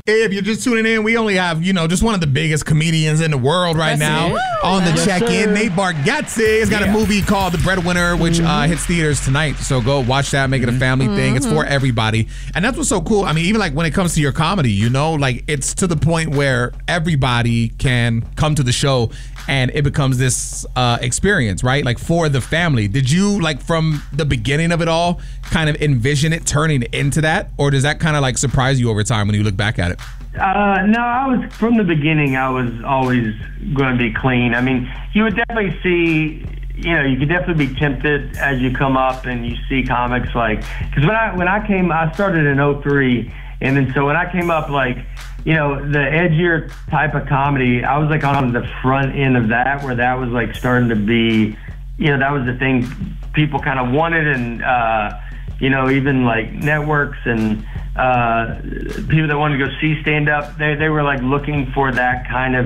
Hey, if you're just tuning in, we only have, just one of the biggest comedians in the world right now on the check-in. Nate Bargatze has got a movie called The Breadwinner, which hits theaters tonight. So go watch that, make it a family thing. It's for everybody. And that's what's so cool. I mean, even like when it comes to your comedy, like it's to the point where everybody can come to the show and it becomes this experience, right? Like for the family. Did you, like from the beginning of it all, kind of envision it turning into that? Or does that kind of like surprise you over time when you look back at it? No, from the beginning, I was always going to be clean. I mean, you would definitely see, you could definitely be tempted as you come up and you see comics like, because when I started in 2003, and then so when I came up, like, the edgier type of comedy, I was like on the front end of that, where that was like starting to be, that was the thing people kind of wanted, and even like networks and people that wanted to go see stand-up, they were like looking for that kind of